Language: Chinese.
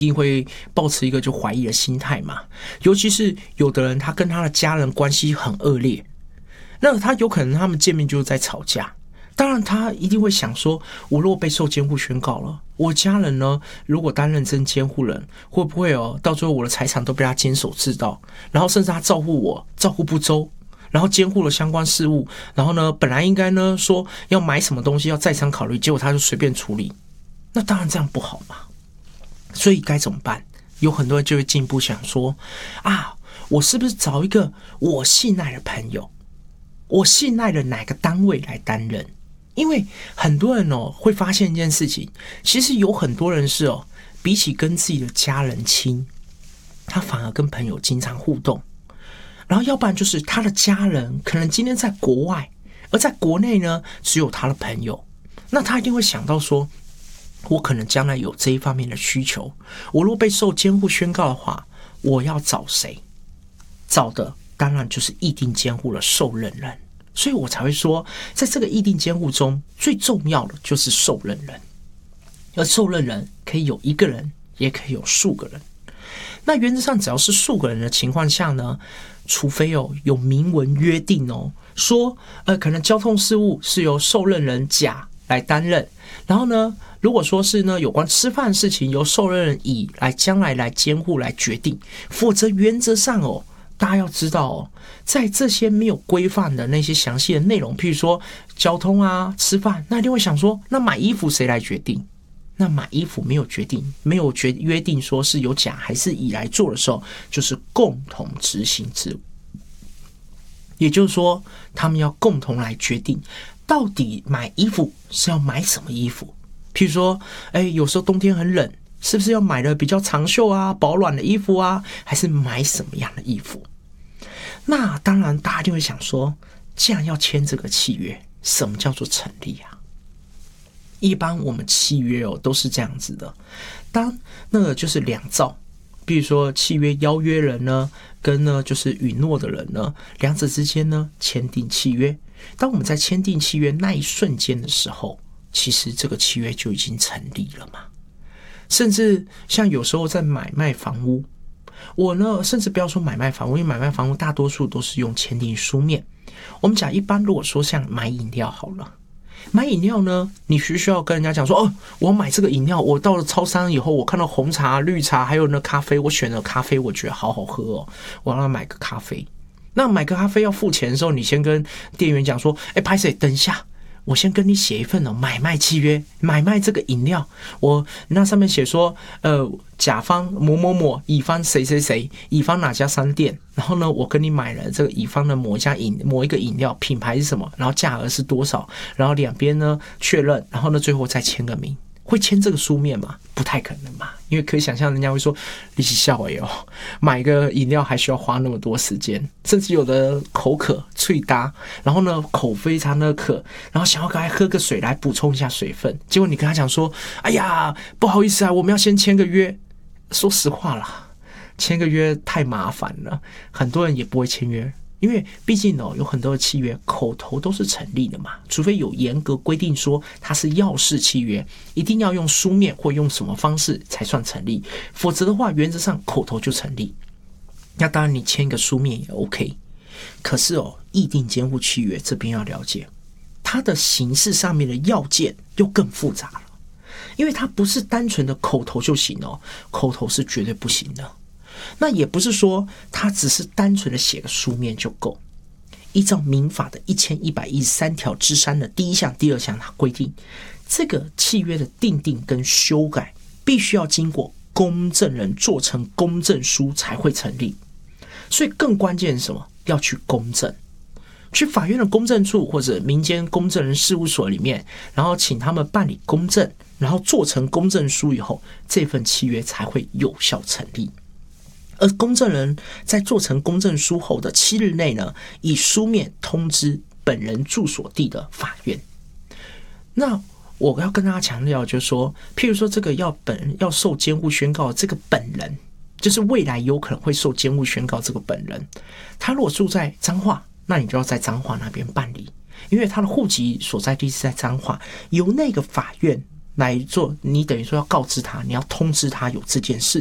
一定会抱持一个就怀疑的心态嘛。尤其是有的人他跟他的家人关系很恶劣，那他有可能他们见面就是在吵架。当然他一定会想说，我如果被受监护宣告了，我家人呢如果担任真监护人，会不会到最后我的财产都被他监守自盗，然后甚至他照顾我照顾不周，然后监护了相关事务，然后呢本来应该呢说要买什么东西要再三考虑，结果他就随便处理，那当然这样不好嘛。所以该怎么办？有很多人就会进一步想说啊，我是不是找一个我信赖的朋友，我信赖的哪个单位来担任？因为很多人会发现一件事情，其实有很多人是比起跟自己的家人亲，他反而跟朋友经常互动，然后要不然就是他的家人可能今天在国外，而在国内呢只有他的朋友，那他一定会想到说，我可能将来有这一方面的需求，我若被受监护宣告的话，我要找谁？找的当然就是意定监护的受任人。所以我才会说，在这个意定监护中最重要的就是受任人，而受任人可以有一个人，也可以有数个人。那原则上只要是数个人的情况下呢，除非有明文约定说可能交通事务是由受任人甲来担任，然后呢如果说是呢有关吃饭的事情由受任人乙来将来来监护来决定，否则原则上大家要知道在这些没有规范的那些详细的内容，譬如说交通啊、吃饭，那一定会想说，那买衣服谁来决定？那买衣服没有决定，没有约定说是由甲还是乙来做的时候，就是共同执行之务。也就是说，他们要共同来决定，到底买衣服是要买什么衣服。譬如说，有时候冬天很冷，是不是要买的比较长袖啊、保暖的衣服啊，还是买什么样的衣服？那当然大家就会想说，既然要签这个契约，什么叫做成立啊？一般我们契约都是这样子的，当那个就是两造，比如说契约邀约人呢跟呢就是允诺的人呢，两者之间呢签订契约。当我们在签订契约那一瞬间的时候，其实这个契约就已经成立了嘛。甚至像有时候在买卖房屋，我呢甚至不要说买卖房屋，因为买卖房屋大多数都是用签订书面。我们讲一般如果说像买饮料好了，买饮料呢你需要跟人家讲说，我买这个饮料，我到了超商以后，我看到红茶、绿茶还有那咖啡，我选了咖啡，我觉得好好喝我让他买个咖啡。那买个咖啡要付钱的时候，你先跟店员讲说，拍谁等一下，我先跟你写一份买卖契约，买卖这个饮料，我那上面写说甲方某某某，乙方谁谁谁，乙方哪家商店，然后呢我跟你买了这个乙方的某一个饮料，品牌是什么，然后价额是多少，然后两边呢确认，然后呢最后再签个名。会签这个书面吗？不太可能嘛，因为可以想象人家会说你是笑买个饮料还需要花那么多时间，甚至有的口渴脆搭，然后呢口非常的渴，然后想要赶快喝个水来补充一下水分，结果你跟他讲说，哎呀不好意思啊，我们要先签个约。说实话啦，签个约太麻烦了，很多人也不会签约。因为毕竟有很多的契约口头都是成立的嘛，除非有严格规定说它是要式契约，一定要用书面或用什么方式才算成立，否则的话原则上口头就成立。那当然你签一个书面也 OK， 可是意定监护契约这边要了解，它的形式上面的要件又更复杂了，因为它不是单纯的口头就行口头是绝对不行的。那也不是说他只是单纯的写个书面就够。依照民法的1113条之3的第1项、第2项，它规定这个契约的订定跟修改必须要经过公证人做成公证书才会成立。所以更关键是什么？要去公证，去法院的公证处或者民间公证人事务所里面，然后请他们办理公证，然后做成公证书以后，这份契约才会有效成立。而公证人在做成公证书后的7日内呢，以书面通知本人住所地的法院。那我要跟大家强调就是说，譬如说这个要受监护宣告的这个本人，就是未来有可能会受监护宣告这个本人，他如果住在彰化，那你就要在彰化那边办理，因为他的户籍所在地是在彰化，由那个法院来做，你等于说要告知他，你要通知他有这件事